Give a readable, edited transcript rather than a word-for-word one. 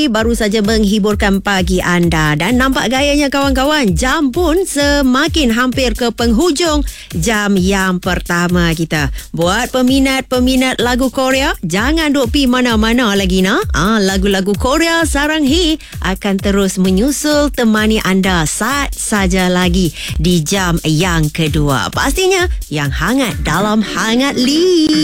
Li baru saja menghiburkan pagi anda. Dan nampak gayanya kawan-kawan, jam pun semakin hampir ke penghujung jam yang pertama kita. Buat peminat-peminat lagu Korea, jangan duk pi mana-mana lagi nak. Lagu-lagu Korea sarang hi akan terus menyusul temani anda saat saja lagi di jam yang kedua. Pastinya yang hangat dalam Hangat Li.